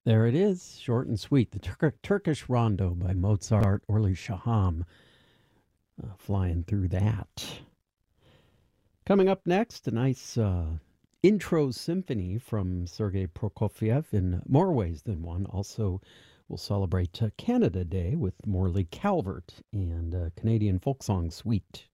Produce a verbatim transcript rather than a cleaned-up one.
There it is, short and sweet. The Tur- Turkish Rondo by Mozart Orly Shaham, uh, flying through that. Coming up next, a nice uh, intro symphony from Sergei Prokofiev in more ways than one. Also, we'll celebrate uh, Canada Day with Morley Calvert and uh, Canadian folk song Sweet.